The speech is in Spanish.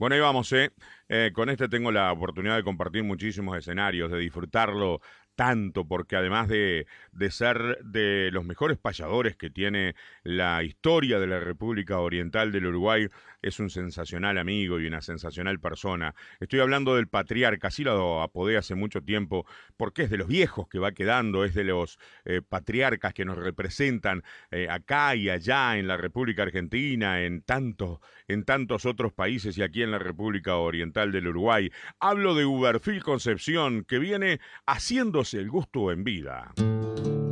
Bueno, ahí vamos, ¿eh? Con este tengo la oportunidad de compartir muchísimos escenarios, de disfrutarlo tanto, porque además de ser de los mejores payadores que tiene la historia de la República Oriental del Uruguay, es un sensacional amigo y una sensacional persona. Estoy hablando del patriarca, así lo apodé hace mucho tiempo, porque es de los viejos que va quedando, es de los patriarcas que nos representan acá y allá en la República Argentina, en tantos otros países y aquí en la República Oriental del Uruguay. Hablo de Uberfil Concepción, que viene haciéndose el gusto en vida.